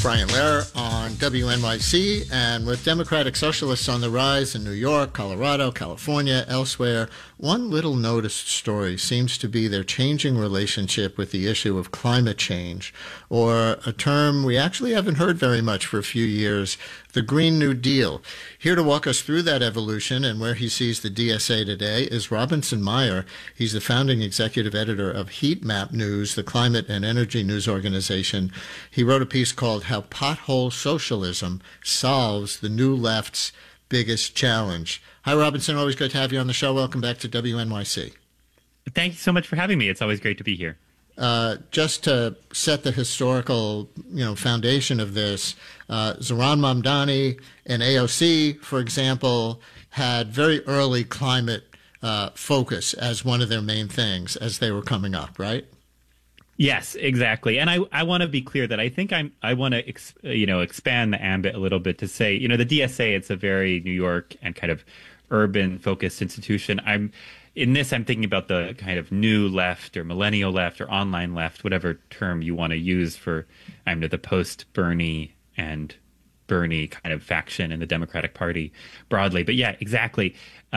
Brian Lehrer on WNYC, and with Democratic Socialists on the rise in New York, Colorado, California, elsewhere, one little noticed story seems to be their changing relationship with the issue of climate change, or a term we actually haven't heard very much for a few years, the Green New Deal. Here to walk us through that evolution and where he sees the DSA today is Robinson Meyer. He's the founding executive editor of Heat Map News, the climate and energy news organization. He wrote a piece called How Pothole Socialism Solves the New Left's Biggest Challenge. Hi, Robinson. Always good to have you on the show. Welcome back to WNYC. Thank you so much for having me. It's always great to be here. Just to set the historical, foundation of this, Zohran Mamdani and AOC, for example, had very early climate focus as one of their main things as they were coming up, right? Yes, exactly. And I want to be clear that I think I want to expand the ambit a little bit to say, the DSA, it's a very New York and kind of urban focused institution. I'm thinking about the kind of new left or millennial left or online left, whatever term you want to use for the post-Bernie and Bernie kind of faction in the Democratic Party broadly. But yeah, exactly.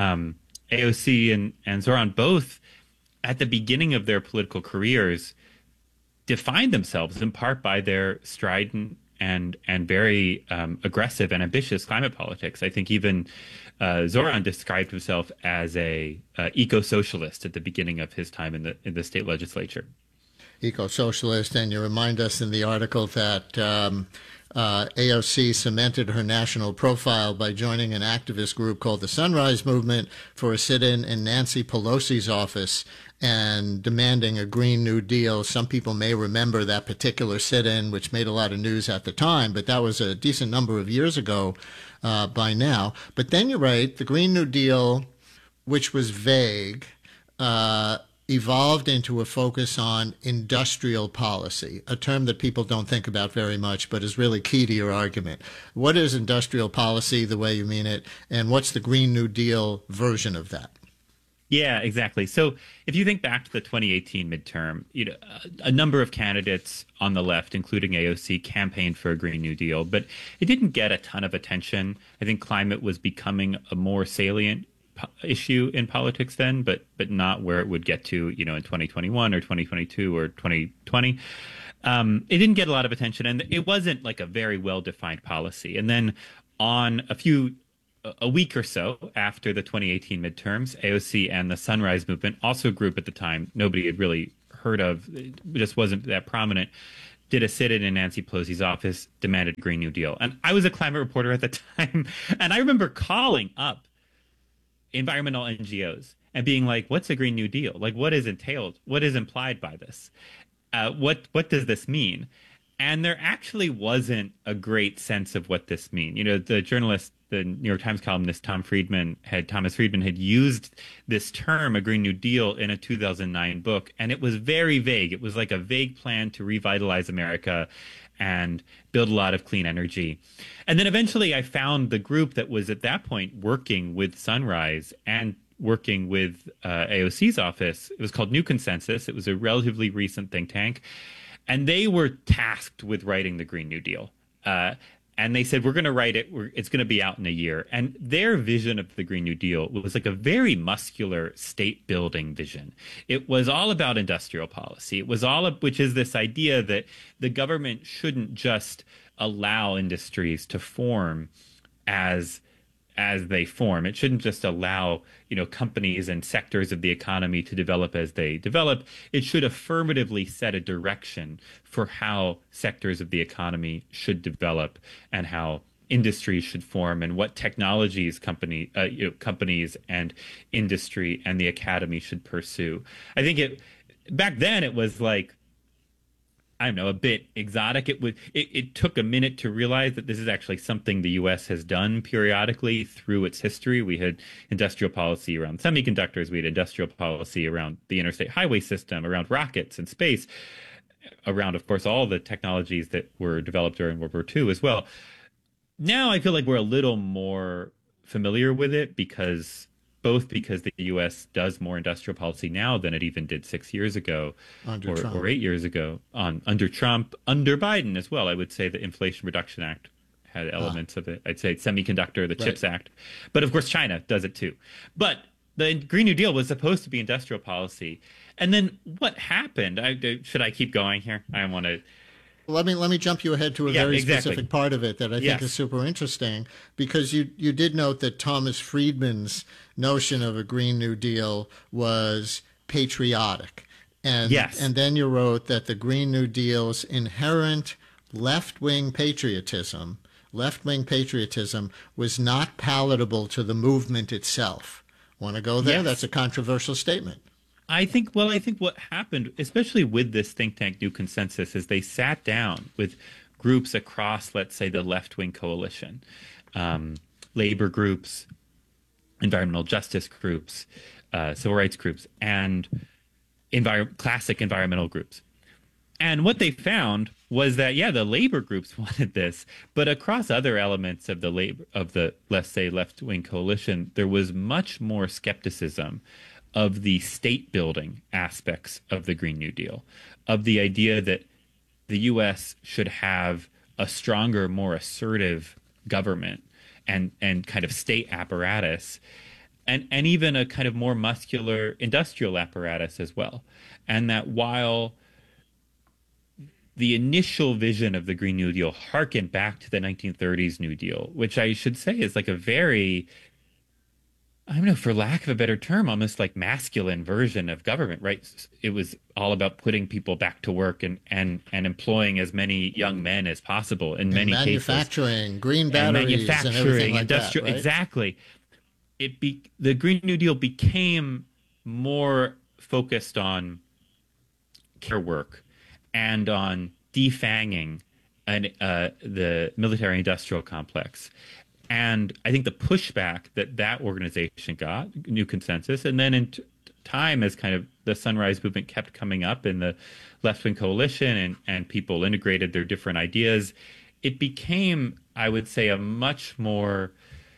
AOC and Zohran both at the beginning of their political careers defined themselves in part by their strident and very aggressive and ambitious climate politics. I think even Zohran described himself as a eco-socialist at the beginning of his time in the state legislature. Eco-socialist, and you remind us in the article that AOC cemented her national profile by joining an activist group called the Sunrise Movement for a sit-in in Nancy Pelosi's office and demanding a Green New Deal. Some people may remember that particular sit-in, which made a lot of news at the time, but that was a decent number of years ago by now. But then you're right, the Green New Deal, which was vague, evolved into a focus on industrial policy, a term that people don't think about very much, but is really key to your argument. What is industrial policy the way you mean it, and what's the Green New Deal version of that? Yeah, exactly. So if you think back to the 2018 midterm, a number of candidates on the left, including AOC, campaigned for a Green New Deal, but it didn't get a ton of attention. I think climate was becoming a more salient issue in politics then, but not where it would get to, in 2021 or 2022 or 2020. It didn't get a lot of attention, and it wasn't like a very well-defined policy. And then on a week or so after the 2018 midterms, AOC and the Sunrise Movement, also a group at the time nobody had really heard of, it just wasn't that prominent, did a sit-in in Nancy Pelosi's office, demanded a Green New Deal. And I was a climate reporter at the time, and I remember calling up environmental NGOs and being like, what's a Green New Deal? Like, what is entailed? What is implied by this? What does this mean? And there actually wasn't a great sense of what this mean. The journalist, the New York Times columnist Thomas Friedman had used this term, a Green New Deal, in a 2009 book, and it was very vague. It was like a vague plan to revitalize America and build a lot of clean energy. And then eventually I found the group that was at that point working with Sunrise and working with AOC's office. It was called New Consensus. It was a relatively recent think tank. And they were tasked with writing the Green New Deal. And they said, we're going to write it. It's going to be out in a year. And their vision of the Green New Deal was like a very muscular state building vision. It was all about industrial policy. It was which is this idea that the government shouldn't just allow industries to form as they form. It shouldn't just allow, companies and sectors of the economy to develop as they develop. It should affirmatively set a direction for how sectors of the economy should develop and how industries should form and what technologies companies and industry and the academy should pursue. I think back then it was like, I don't know, a bit exotic. It took a minute to realize that this is actually something the U.S. has done periodically through its history. We had industrial policy around semiconductors. We had industrial policy around the interstate highway system, around rockets and space, around, of course, all the technologies that were developed during World War II as well. Now I feel like we're a little more familiar with it because both because the U.S. does more industrial policy now than it even did 6 years ago under or Trump. 8 years ago under Trump, under Biden as well. I would say the Inflation Reduction Act had elements of it. I'd say semiconductor, the Right. CHIPS Act. But of course, China does it too. But the Green New Deal was supposed to be industrial policy. And then what happened? Should I keep going here? I want to. Let me jump you ahead to a Yeah, very exactly. specific part of it that I think is Yes. super interesting because you did note that Thomas Friedman's notion of a Green New Deal was patriotic. Yes. And then you wrote that the Green New Deal's inherent left-wing patriotism, left-wing patriotism was not palatable to the movement itself. Want to go there? Yes. That's a controversial statement. I think what happened, especially with this think tank New Consensus, is they sat down with groups across, let's say, the left wing coalition, labor groups, environmental justice groups, civil rights groups, and classic environmental groups. And what they found was that, yeah, the labor groups wanted this, but across other elements of the let's say left wing coalition, there was much more skepticism of the state building aspects of the Green New Deal, of the idea that the U.S. should have a stronger, more assertive government and kind of state apparatus, and even a kind of more muscular industrial apparatus as well. And that while the initial vision of the Green New Deal harkened back to the 1930s New Deal, which I should say is like a very, I don't know, for lack of a better term, almost like masculine version of government, right? It was all about putting people back to work and employing as many young men as possible in many cases. Manufacturing, green And batteries, and everything like industrial, that, right? exactly. The Green New Deal became more focused on care work and on defanging the military-industrial complex. And I think the pushback that organization got, New Consensus, and then in time as kind of the Sunrise Movement kept coming up in the left-wing coalition and people integrated their different ideas, it became, I would say, a much more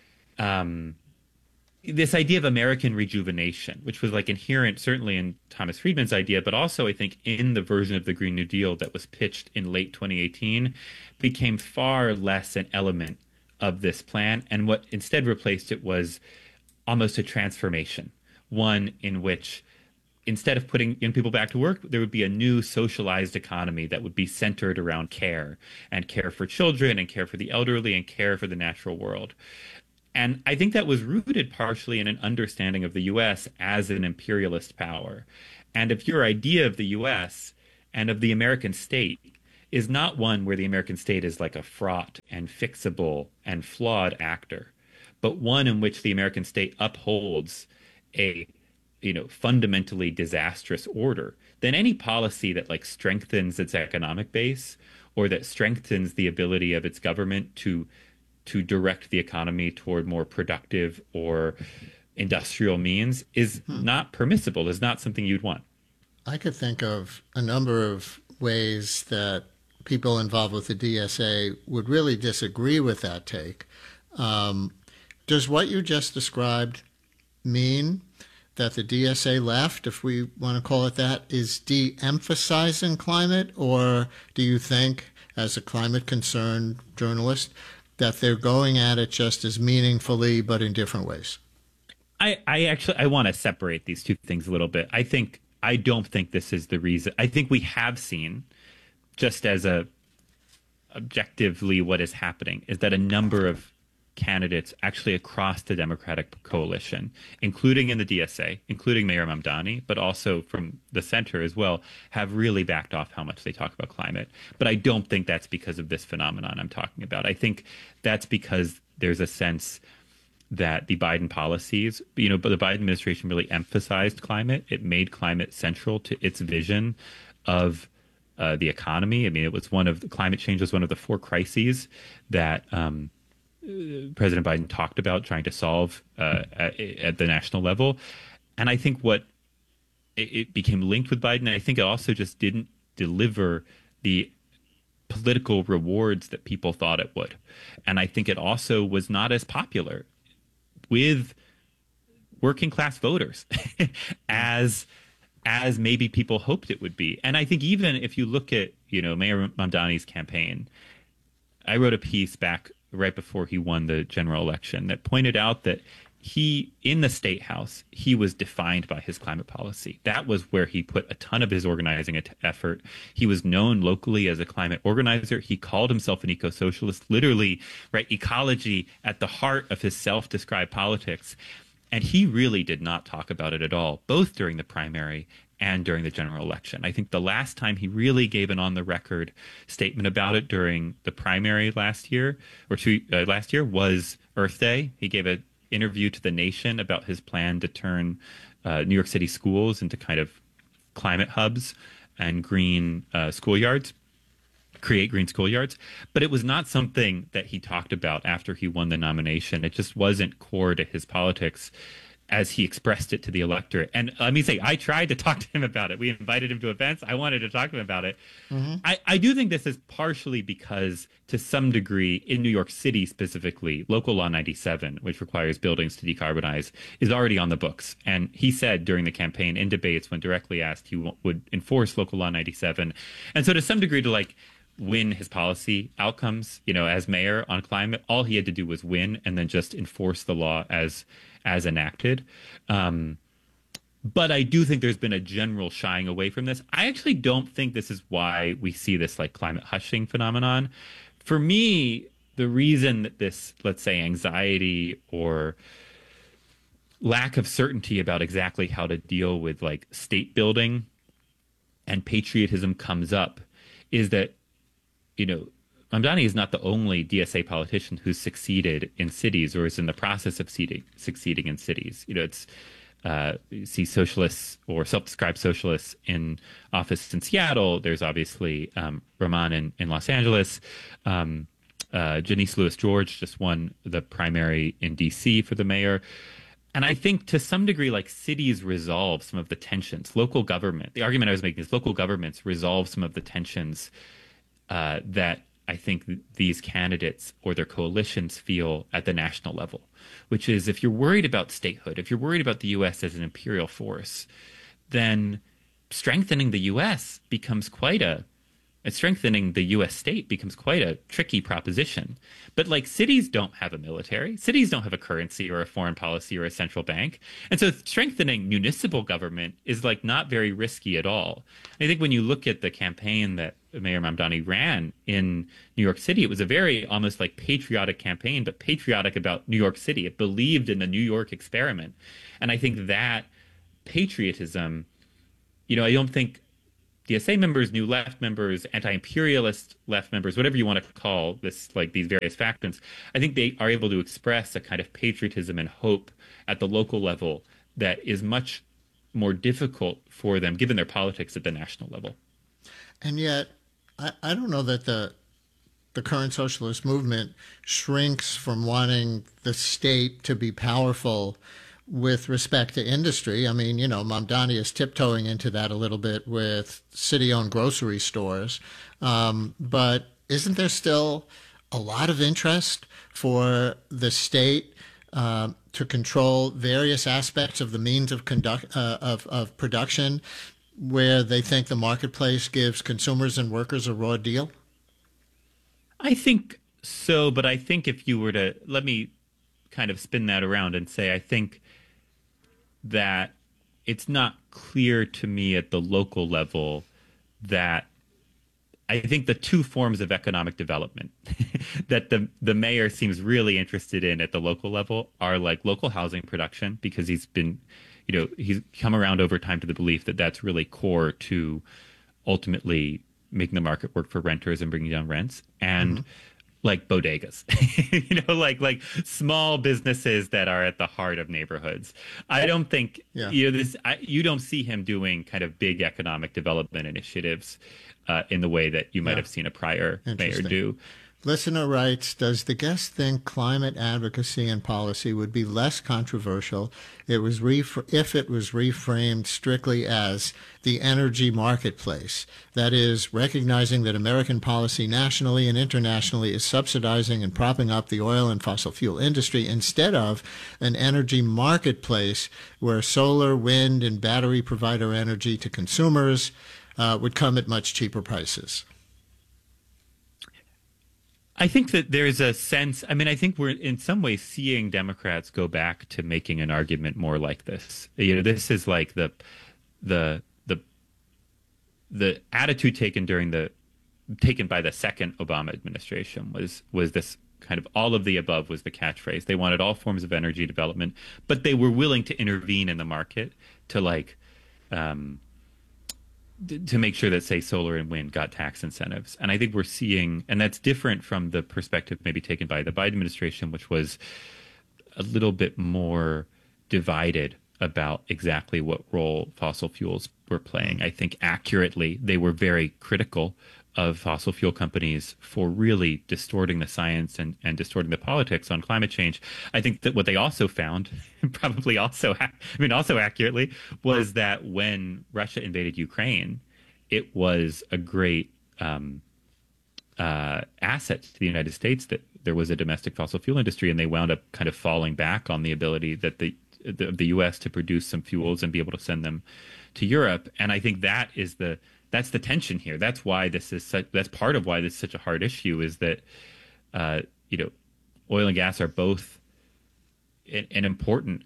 this idea of American rejuvenation, which was like inherent certainly in Thomas Friedman's idea, but also I think in the version of the Green New Deal that was pitched in late 2018, became far less an element of this plan. And what instead replaced it was almost a transformation, one in which instead of putting young people back to work, there would be a new socialized economy that would be centered around care and care for children and care for the elderly and care for the natural world. And I think that was rooted partially in an understanding of the U.S. as an imperialist power. And if your idea of the U.S. and of the American state is not one where the American state is like a fraught and fixable and flawed actor, but one in which the American state upholds a fundamentally disastrous order, then any policy that like strengthens its economic base or that strengthens the ability of its government to direct the economy toward more productive or industrial means is not permissible, is not something you'd want. I could think of a number of ways that people involved with the DSA would really disagree with that take. Does what you just described mean that the DSA left, if we want to call it that, is de-emphasizing climate? Or do you think, as a climate-concerned journalist, that they're going at it just as meaningfully but in different ways? I want to separate these two things a little bit. I don't think this is the reason. I think we have seen, just as objectively what is happening, is that a number of candidates actually across the Democratic coalition, including in the DSA, including Mayor Mamdani, but also from the center as well, have really backed off how much they talk about climate. But I don't think that's because of this phenomenon I'm talking about. I think that's because there's a sense that the Biden policies, but the Biden administration really emphasized climate. It made climate central to its vision of the economy. I mean, climate change was one of the four crises that President Biden talked about trying to solve at the national level. And I think it became linked with Biden. And I think it also just didn't deliver the political rewards that people thought it would. And I think it also was not as popular with working class voters as maybe people hoped it would be. And I think even if you look at, Mayor Mamdani's campaign, I wrote a piece back right before he won the general election that pointed out that in the state house, he was defined by his climate policy. That was where he put a ton of his organizing effort. He was known locally as a climate organizer. He called himself an eco-socialist, literally, right? Ecology at the heart of his self-described politics. And he really did not talk about it at all, both during the primary and during the general election. I think the last time he really gave an on-the-record statement about it during the primary last year was Earth Day. He gave an interview to The Nation about his plan to turn New York City schools into kind of climate hubs and green schoolyards, create green schoolyards. But it was not something that he talked about after he won the nomination. It just wasn't core to his politics as he expressed it to the electorate. And let me say, I tried to talk to him about it. We invited him to events. I wanted to talk to him about it. Mm-hmm. I do think this is partially because, to some degree, in New York City specifically, Local Law 97, which requires buildings to decarbonize, is already on the books. And he said during the campaign, in debates, when directly asked, he would enforce Local Law 97. And so to some degree, to win his policy outcomes, as mayor on climate, all he had to do was win and then just enforce the law as enacted. But I do think there's been a general shying away from this. I actually don't think this is why we see this climate hushing phenomenon. For me, the reason that this, let's say, anxiety or lack of certainty about exactly how to deal with state building and patriotism comes up is that, Mamdani is not the only DSA politician who's succeeded in cities or is in the process of succeeding in cities. You see socialists or self-described socialists in office in Seattle. There's obviously Rahman in Los Angeles. Janice Lewis George just won the primary in D.C. for the mayor. And I think to some degree, cities resolve some of the tensions. Local government, the argument I was making is local governments resolve some of the tensions that I think these candidates or their coalitions feel at the national level, which is if you're worried about statehood, if you're worried about the U.S. as an imperial force, then strengthening the U.S. becomes strengthening the U.S. state becomes quite a tricky proposition. But cities don't have a military. Cities don't have a currency or a foreign policy or a central bank. And so strengthening municipal government is not very risky at all. I think when you look at the campaign that Mayor Mamdani ran in New York City, it was a very almost patriotic campaign, but patriotic about New York City. It believed in the New York experiment. And I think that patriotism, I don't think DSA members, New Left members, anti-imperialist left members, whatever you want to call this, these various factions, I think they are able to express a kind of patriotism and hope at the local level that is much more difficult for them, given their politics at the national level. And yet, I don't know that the current socialist movement shrinks from wanting the state to be powerful with respect to industry. I mean, Mamdani is tiptoeing into that a little bit with city-owned grocery stores. But isn't there still a lot of interest for the state to control various aspects of the means of production where they think the marketplace gives consumers and workers a raw deal? I think so, but I think if you were to, let me kind of spin that around and say, I think that it's not clear to me at the local level that I think the two forms of economic development that the mayor seems really interested in at the local level are local housing production, because he's come around over time to the belief that that's really core to ultimately making the market work for renters and bringing down rents, and bodegas, small businesses that are at the heart of neighborhoods. I don't think, you don't see him doing kind of big economic development initiatives in the way that you might have seen a prior mayor do. Listener writes, does the guest think climate advocacy and policy would be less controversial if it was reframed strictly as the energy marketplace? That is, recognizing that American policy nationally and internationally is subsidizing and propping up the oil and fossil fuel industry instead of an energy marketplace where solar, wind, and battery provider energy to consumers would come at much cheaper prices. I think that there's a sense, I mean, I think we're in some ways seeing Democrats go back to making an argument more like this. You know, this is like the attitude taken by the second Obama administration was this kind of all of the above was the catchphrase. They wanted all forms of energy development, but they were willing to intervene in the market to to make sure that, say, solar and wind got tax incentives. And I think we're seeing, and that's different from the perspective maybe taken by the Biden administration, which was a little bit more divided about exactly what role fossil fuels were playing. I think accurately, they were very critical of fossil fuel companies for really distorting the science and distorting the politics on climate change. I think that what they also found, probably also, also accurately, was that when Russia invaded Ukraine, it was a great asset to the United States that there was a domestic fossil fuel industry, and they wound up kind of falling back on the ability that the U.S. to produce some fuels and be able to send them to Europe. And I think that's the tension here. That's why that's part of why this is such a hard issue, is that, oil and gas are both an important,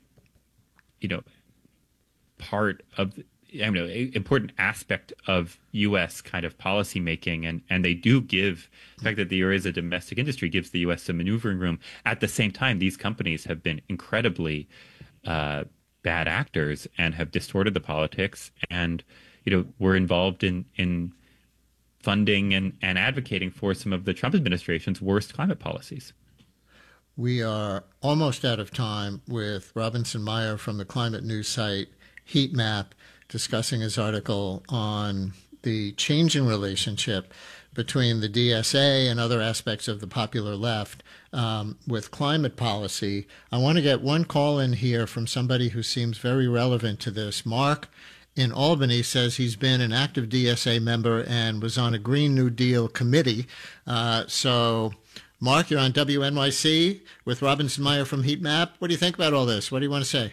part of, important aspect of U.S. kind of policy making. And they do give, the fact that there is a domestic industry gives the U.S. some maneuvering room. At the same time, these companies have been incredibly bad actors and have distorted the politics and, we're involved in funding and advocating for some of the Trump administration's worst climate policies. We are almost out of time with Robinson Meyer from the climate news site Heat Map discussing his article on the changing relationship between the DSA and other aspects of the popular left with climate policy. I want to get one call in here from somebody who seems very relevant to this. Mark in Albany says he's been an active DSA member and was on a Green New Deal committee. So, Mark, you're on WNYC with Robinson Meyer from Heat Map. What do you think about all this? What do you want to say?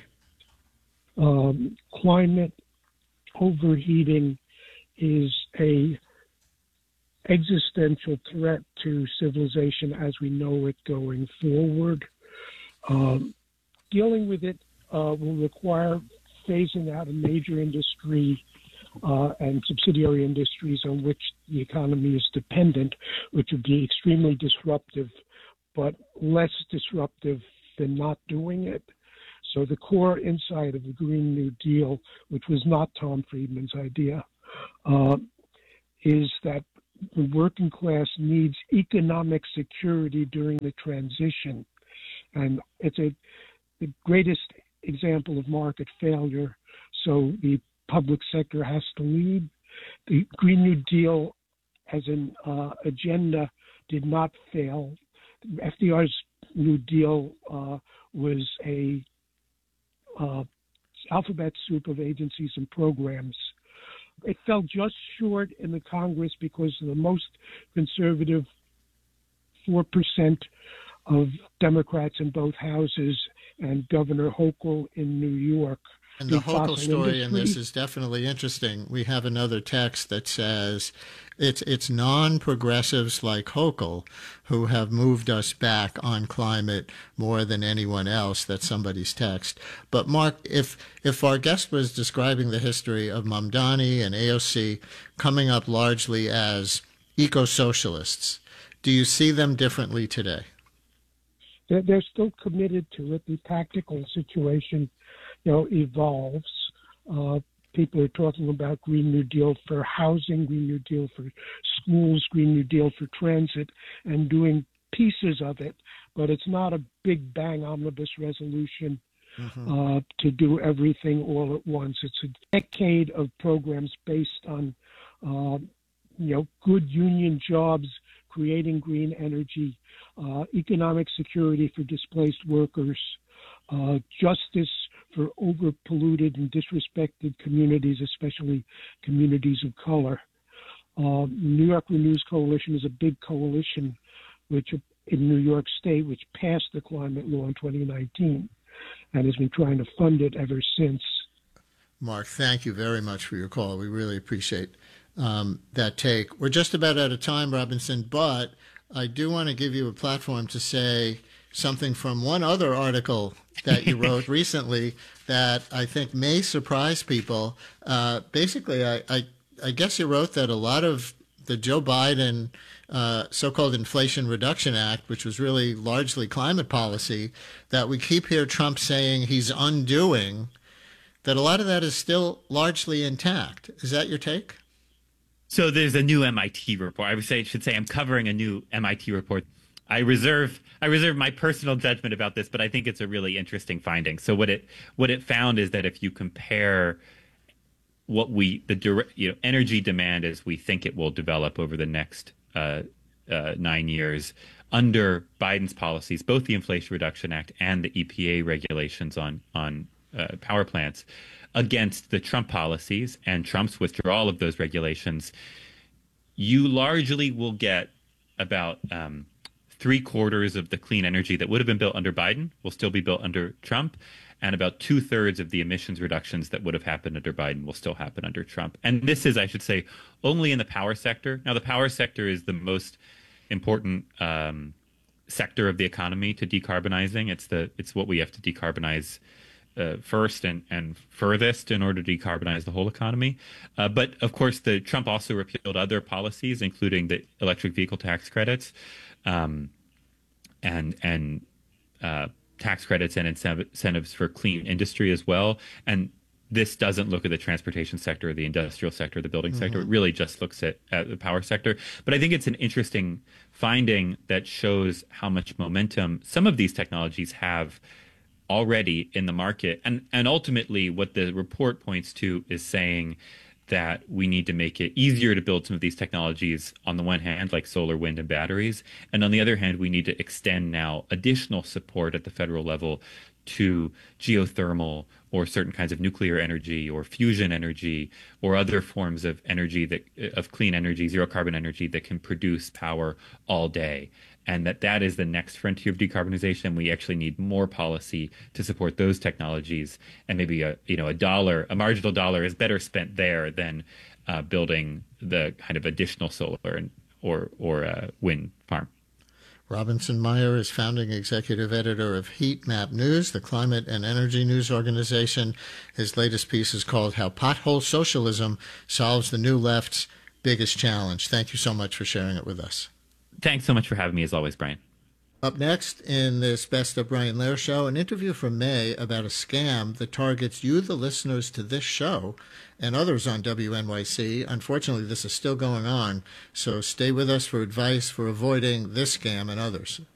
Climate overheating is a existential threat to civilization as we know it going forward. Dealing with it will require phasing out a major industry and subsidiary industries on which the economy is dependent, which would be extremely disruptive, but less disruptive than not doing it. So the core insight of the Green New Deal, which was not Tom Friedman's idea, is that the working class needs economic security during the transition. And it's the greatest example of market failure. So the public sector has to lead. The Green New Deal as an agenda did not fail. FDR's New Deal was a alphabet soup of agencies and programs. It fell just short in the Congress because the most conservative 4% of Democrats in both houses and Governor Hochul in New York. And the Hochul story in this is definitely interesting. We have another text that says it's non-progressives like Hochul who have moved us back on climate more than anyone else. That's somebody's text. But Mark, if our guest was describing the history of Mamdani and AOC coming up largely as eco-socialists, do you see them differently today? They're still committed to it. The tactical situation, evolves. People are talking about Green New Deal for housing, Green New Deal for schools, Green New Deal for transit, and doing pieces of it. But it's not a big bang omnibus resolution to do everything all at once. It's a decade of programs based on, good union jobs, creating green energy, economic security for displaced workers, justice for overpolluted and disrespected communities, especially communities of color. New York Renews Coalition is a big coalition which in New York State, which passed the climate law in 2019 and has been trying to fund it ever since. Mark, thank you very much for your call. We really appreciate that take. We're just about out of time, Robinson, but I do want to give you a platform to say something from one other article that you wrote recently that I think may surprise people. Basically, I guess you wrote that a lot of the Joe Biden so-called Inflation Reduction Act, which was really largely climate policy, that we keep hear Trump saying he's undoing, that a lot of that is still largely intact. Is that your take? So there's a new MIT report. I should say I'm covering a new MIT report. I reserve my personal judgment about this, but I think it's a really interesting finding. So what it found is that if you compare what energy demand as we think it will develop over the next 9 years under Biden's policies, both the Inflation Reduction Act and the EPA regulations on power plants, against the Trump policies and Trump's withdrawal of those regulations, you largely will get about 3/4 of the clean energy that would have been built under Biden will still be built under Trump, and about 2/3 of the emissions reductions that would have happened under Biden will still happen under Trump. And this is, I should say, only in the power sector. Now, the power sector is the most important sector of the economy to decarbonizing. It's what we have to decarbonize first and furthest in order to decarbonize the whole economy. But of course, Trump also repealed other policies, including the electric vehicle tax credits, and tax credits and incentives for clean industry as well. And this doesn't look at the transportation sector, or the industrial sector, or the building sector. It really just looks at the power sector. But I think it's an interesting finding that shows how much momentum some of these technologies have already in the market. And ultimately, what the report points to is saying that we need to make it easier to build some of these technologies on the one hand, like solar, wind, and batteries. And on the other hand, we need to extend now additional support at the federal level to geothermal or certain kinds of nuclear energy or fusion energy or other forms of energy of clean energy, zero carbon energy that can produce power all day. And that is the next frontier of decarbonization. We actually need more policy to support those technologies, and maybe a marginal dollar is better spent there than building the kind of additional solar or wind farm. Robinson Meyer is founding executive editor of Heat Map News, the climate and energy news organization. His latest piece is called "How Pothole Socialism Solves the New Left's Biggest Challenge." Thank you so much for sharing it with us. Thanks so much for having me, as always, Brian. Up next in this Best of Brian Lehrer show, an interview from May about a scam that targets you, the listeners to this show, and others on WNYC. Unfortunately, this is still going on, so stay with us for advice for avoiding this scam and others.